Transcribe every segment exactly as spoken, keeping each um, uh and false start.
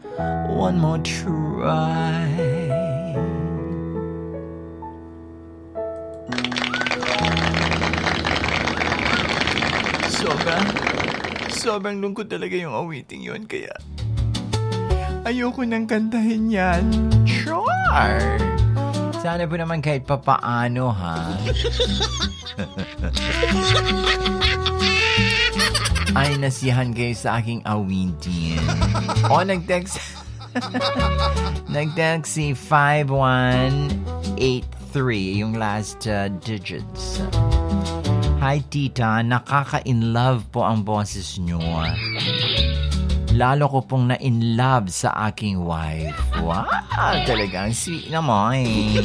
one more try. Sobrang, sobrang lungkot talaga yung awiting yun, kaya ayoko nang kantahin yan. Char! Sana po naman kahit papaano, ha? Ay, nasiyahan kayo sa aking awitin. O, nag-text. Nag-text si five one eight three, yung last uh, digits. Hi, tita. Nakaka-in-love po ang boses nyo. Lalo ko pong na-in-love sa aking wife. Wow! Talagang sweet naman.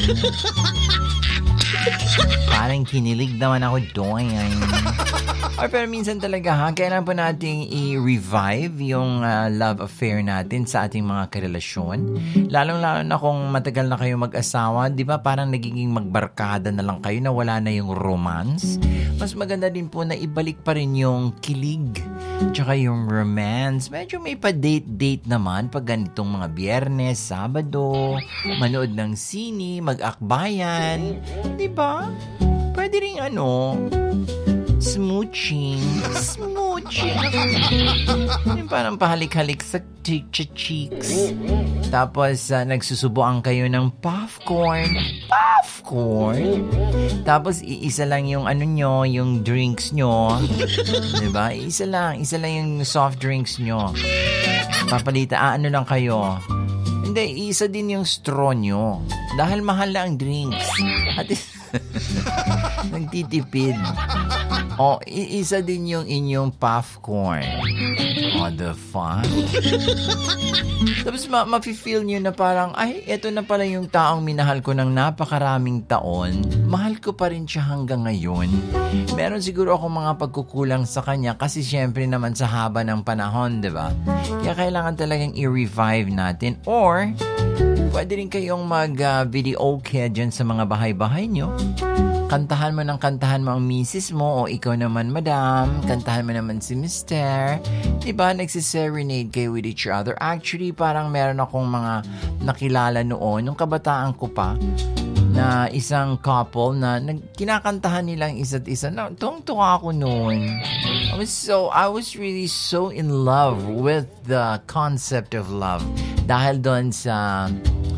Parang kinilig naman ako doon. Or pero minsan talaga ha, kailangan po nating i-revive yung uh, love affair natin sa ating mga karelasyon. Lalong-lalo na kung matagal na kayo mag-asawa, di ba parang nagiging magbarkada na lang kayo na wala na yung romance. Mas maganda din po na ibalik pa rin yung kilig, tsaka yung romance. Medyo may pa-date-date naman pag ganitong mga Biyernes, Sabado, manood ng sine, mag-akbayan. Di ba? Pwede rin ano, smooching. Smooching. Yung parang pahalik-halik sa cheeks. Tapos, uh, nagsusubuan kayo ng popcorn. Popcorn? Tapos, iisa lang yung ano nyo, yung drinks nyo. Diba? Isa lang. Isa lang yung soft drinks nyo. Papalita, ah, ano lang kayo? Hindi, isa din yung straw nyo. Dahil mahal na ang drinks. At nagtitipid. O, isa din yung inyong popcorn. O, the fun. Tapos, ma- mafe-feel nyo na parang, ay, eto na pala yung taong minahal ko ng napakaraming taon. Mahal ko pa rin siya hanggang ngayon. Meron siguro akong mga pagkukulang sa kanya kasi syempre naman sa haba ng panahon, di ba? Kaya kailangan talagang i-revive natin. Or, pwede rin kayong mag-video uh, dyan sa mga bahay-bahay nyo. Kantahan mo ng kantahan mo ang misis mo o ikaw naman, madam. Kantahan mo naman si mister. Diba, nagsiserenade kayo with each other. Actually, parang meron akong mga nakilala noon, nung kabataan ko pa, na isang couple na kinakantahan nilang isa't isa. Na, tuwang-tuwa ako noon. I was so, I was really so in love with the concept of love. Dahil doon sa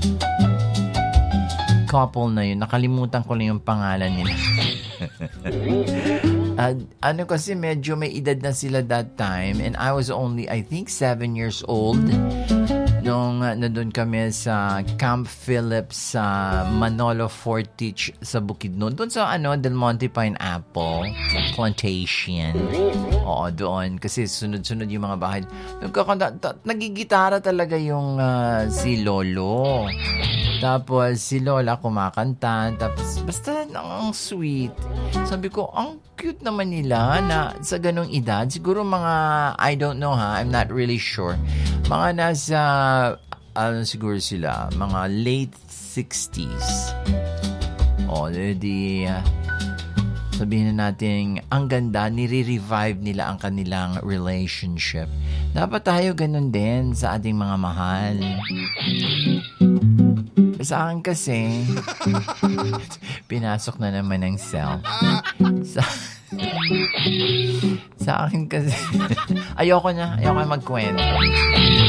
couple na yun, nakalimutan ko lang yung pangalan nila. uh, ano kasi medyo may edad na sila that time, and I was only, I think, seven years old nung uh, nandun kami sa Camp Phillips sa Manolo Fortich sa Bukidnon. Doon sa ano, Del Monte Pineapple Plantation. Oo, doon. Kasi sunod-sunod yung mga bahay. Nagkakanta, ta- nagigitara talaga yung uh, si Lolo. Tapos si Lola kumakanta. Tapos basta ang sweet. Sabi ko, ang cute naman nila na sa ganong edad. Siguro mga, I don't know ha, I'm not really sure. Mga nasa, ano siguro sila, mga late sixties. O, di, uh, sabihin na natin, ang ganda, nire-revive nila ang kanilang relationship. Dapat tayo ganun din sa ating mga mahal. Sa akin kasi, pinasok na naman ng self. Sa, sa akin kasi, ayoko na, ayoko na magkwento.